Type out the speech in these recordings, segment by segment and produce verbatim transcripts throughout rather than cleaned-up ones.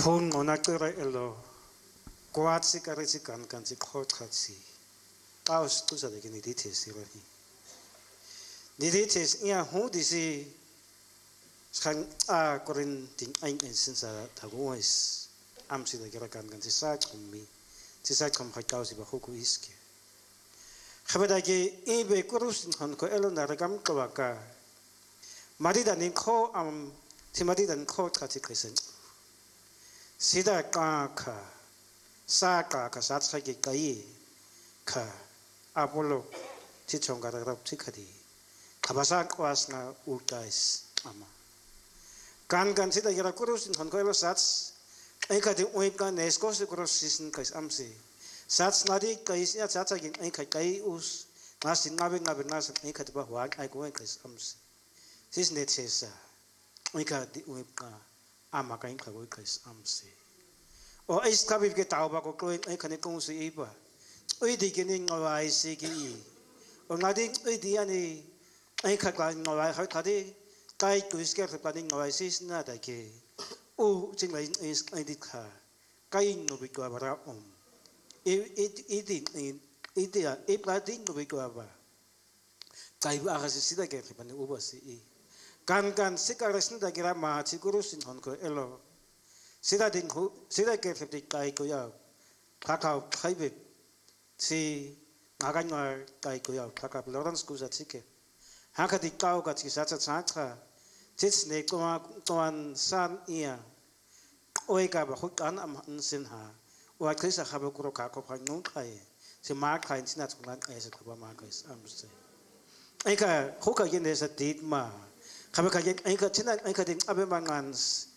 Khon ngonaqira elo kwatsi karitsi kan kan si khothatsi. Qaus tusa de kini dites irani. Dites ia hu disi skang a korin ting ain en sinsa tagois amsi de kira kan kan si sa chummi. Si sa chum khakausi ba huku iske. Khabadagi ebe kurus han ko elo naragam kawaka. Marida nin kho am timadi dan kho khatsi krisen. Sida ka ka sa ka ka sa tsaki kai ka apolo tichonga rap tikadi kabasa kwas na utais ama kan kan sida yara kurus in konkoelo sats ai ka de oi ka nesko se kurus sisin kais amse sats nadi kais ya tsatsa gin ai kai kai us nasin ngabe ngabe nas ai ka ba wa ai ko kais amse sis net sesa ai ka di oi ka ama kain ka goi kais amse o ais ka bi ke tau ba ko kloi ai ka ne kong se iba oi di ke ni ngawai se ki o ngadi oi di ani ai ka ka ngawai ha ka di kai ku is ke ka ni ngawai sis na da ke o jing lai is ai di ka kai no bi ko ba om e e e di e di a e ba di no bi ko ba kai ba ha se da ke ka ni o ba se e kan kan sikares na gira ma siguro sin hon ko elo sida ding hu sida ke fifty kai ko ya kakao khaibe si ngagan ngal kai ko ya kakao lawrence ku sa chike ha ka di kau ka chi sa cha cha cha tis ne ko kon san ia oi ka ba hu kan am sin ha wa krisa ha ba ko ka ko phang nong kai si ma kai sin na chung lan ai sa ba ma kai am se ai ka hu ka yin ne sa dit ma kami kayak angkat cina angkat ding abe mangan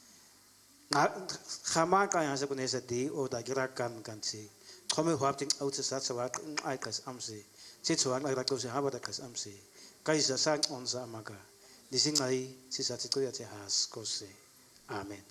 khama kaya sa kunesa di o da gerakan kan si kami huap ting out sa sa wat ai kas amsi si chuan ai rakto si haba da kas amsi kai sa sang on sa amaga dising ai si sa tiku ya te has kose amen.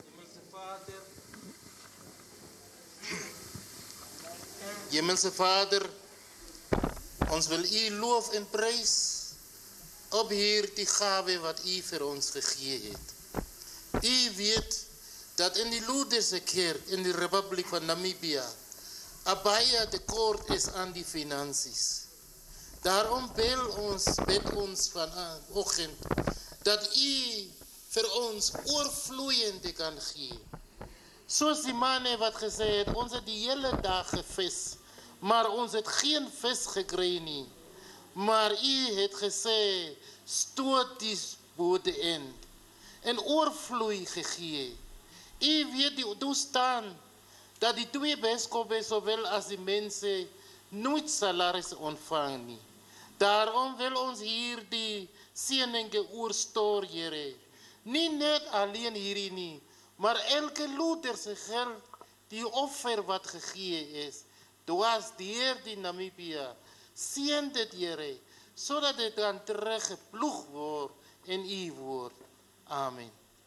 Hemelse Vader, ons wil u loof en prys op hier die gawe wat u vir ons gegee het. U weet dat in die Lourdes kerk in die Republiek van Namibia 'n baie tekort is aan die finansies. Daarom bel ons bid ons vanoggend dat u vir ons oorvloeiende kan gee. Soos die manne wat gesê het, ons het die hele dag gevis, maar ons het geen vis gekry nie. Maar u het gesê, stoot die bote in en oorvloei gegee. U weet die toestaan dat die twee biskoppe sowel as die mense nooit salaris ontvang nie. Daarom wil ons hier die seëninge oorstoor, Here. Nie net alleen hierdie nie, maar elke Luther se geld, die offer wat gegee is, dwars deur die Namibia, seën dit, Here, sodat dit dan teruggeploeg word in u woord. Amen.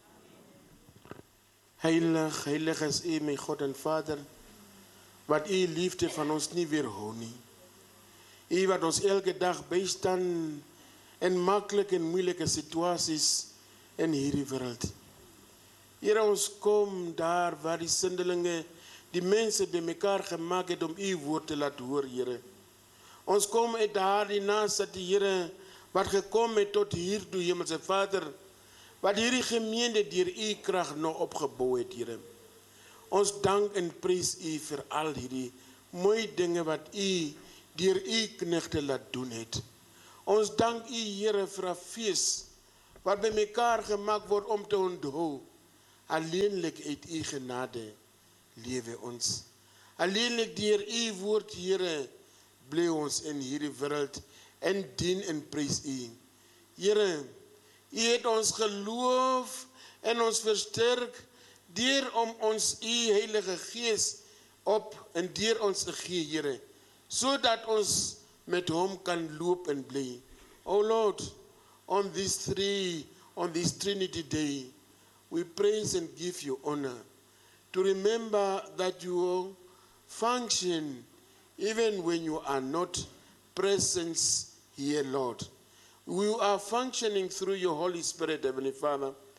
Heilig, heilig is u, my God en Vader, wat u liefde van ons nie weerhou nie. U wat ons elke dag bystaan in maklike en moeilike situasies in hierdie wêreld. Here, ons kom daar waar die sindelinge die mense bymekaar gemaak het om u woord te laat hoor, Here. Ons kom uit daardie naaste die Here wat gekom het tot hier toe, Hemelse Vader, wat hierdie gemeente deur u krag nog opgebou het, Here. Ons dank en prys u vir al hierdie mooi dinge wat u deur u knegte laat doen het. Ons dank u, Here, vir 'n fees wat bymekaar gemaak word om te onthou. Alleenlik uit u genade lewe ons. Alleenlik deur u woord, Here, bly ons in hierdie wêreld en dien en prys u. Here, u het ons geloof en ons versterk deur om ons u Heilige Gees op en deur ons te gee, Here, sodat ons met hom kan loop en bly. O Lord, on this three, on this Trinity Day, we praise and give you honor to remember that you function even when you are not present here, Lord. We are functioning through your Holy Spirit, Heavenly Father.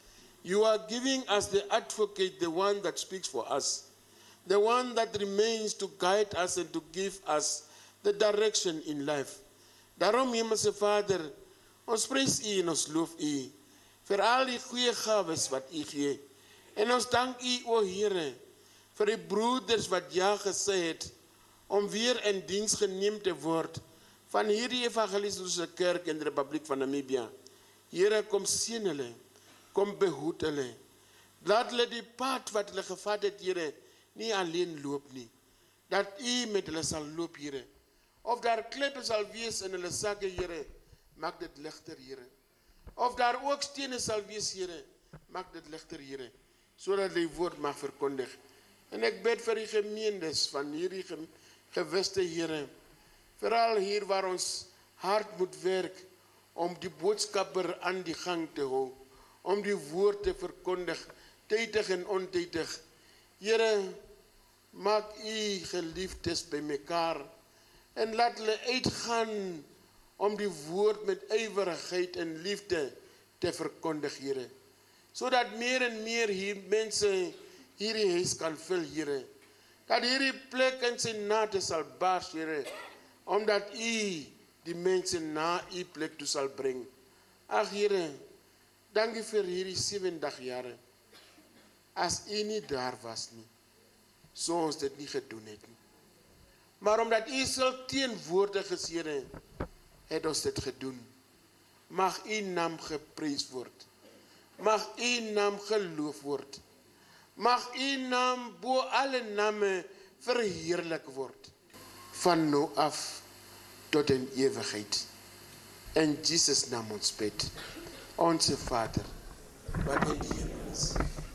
You are giving us the advocate, the one that speaks for us, the one that remains to guide us and to give us the direction in life. Daarom, Hemelse Vader, ons prys U en ons loof U vir al die goeie gawes wat U gee. En ons dank U, o Here, vir die broeders wat ja gesê het om weer in diens geneem te word van hierdie evangelistische kerk in die Republiek van Namibia. Here, kom seën hulle, kom behoed hulle. Laat hulle die pad wat hulle gevat het, Here, nie alleen loop nie. Dat U met hulle sal loop, Here. Of daar klippe sal wees in hulle sakke, Here, maak dit ligter, Here. Of daar ook stene sal wees, Here, maak dit ligter, Here, sodat die woord mag verkondig. En ek bid vir die gemeendes van hierdie gewiste, Here, veral hier waar ons hard moet werk om die boodskapper aan die gang te hou, om die woord te verkondig, tydig en ontydig. Here, maak U geliefdes by mekaar en laat hulle uitgaan om die woord met ywerigheid en liefde te verkondig, Here. Sodat meer en meer hier mense hierdie huis kan vul, Here. Dat hierdie plek in sy nate sal bars, Here, omdat U die mense na U plek toe sal bring. Ag, Here, dankie vir hierdie sewentig jare. As U nie daar was nie, sou ons dit nie gedoen het nie. Maar omdat U so teenwoordig is, Here, het ons dit gedoen. Mag U naam geprys word. Mag U naam geloof word. Mag U naam bo alle name verheerlik word. Van nou af tot in ewigheid. In Jesus naam ons bid. Onze Vader, wat in die hemel is.